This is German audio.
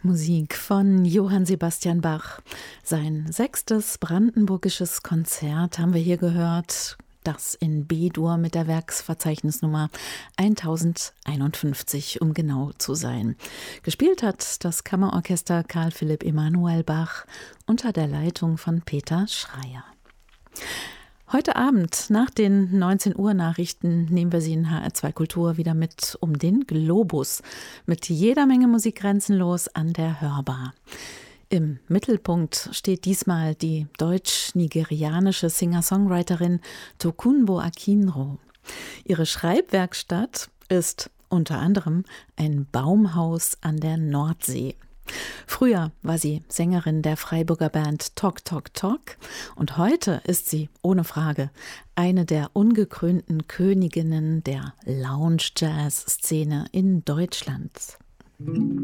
Musik von Johann Sebastian Bach. Sein 6. brandenburgisches Konzert haben wir hier gehört, das in B-Dur mit der Werksverzeichnisnummer 1051, um genau zu sein. Gespielt hat das Kammerorchester Carl Philipp Emanuel Bach unter der Leitung von Peter Schreier. Heute Abend nach den 19 Uhr Nachrichten nehmen wir Sie in HR2 Kultur wieder mit um den Globus. Mit jeder Menge Musik grenzenlos an der Hörbar. Im Mittelpunkt steht diesmal die deutsch-nigerianische Singer-Songwriterin Tokunbo Akinro. Ihre Schreibwerkstatt ist unter anderem ein Baumhaus an der Nordsee. Früher war sie Sängerin der Freiburger Band Tok Tok Tok und heute ist sie ohne Frage eine der ungekrönten Königinnen der Lounge-Jazz-Szene in Deutschland.